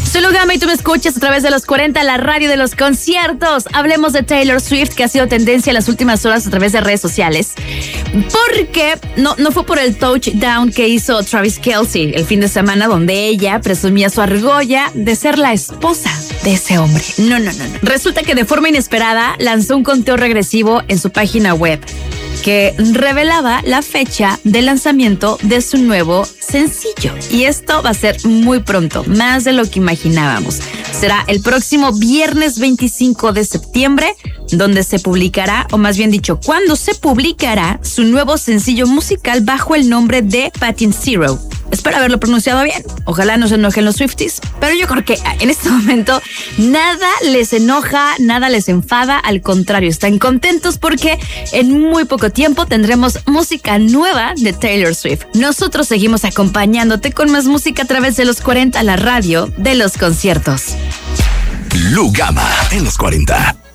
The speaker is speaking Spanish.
Soy Lugama y tú me escuchas a través de los 40, la radio de los conciertos. Hablemos de Taylor Swift, que ha sido tendencia en las últimas horas a través de redes sociales. Porque no fue por el touchdown que hizo Travis Kelce el fin de semana, donde ella presumía su argolla de ser la esposa de ese hombre. No. Resulta que de forma inesperada lanzó un conteo regresivo en su página web que revelaba la fecha de lanzamiento de su nuevo sencillo. Y esto va a ser muy pronto, más de lo que imaginábamos. Será el próximo viernes 25 de septiembre, donde se publicará, o más bien dicho, cuando se publicará su nuevo sencillo musical bajo el nombre de Patient Zero. Espero haberlo pronunciado bien. Ojalá no se enojen los Swifties, pero yo creo que en este momento nada les enoja, nada les enfada. Al contrario, están contentos porque en muy poco tiempo tendremos música nueva de Taylor Swift. Nosotros seguimos acompañándote con más música a través de los 40, la radio de los conciertos. Lugama en los 40.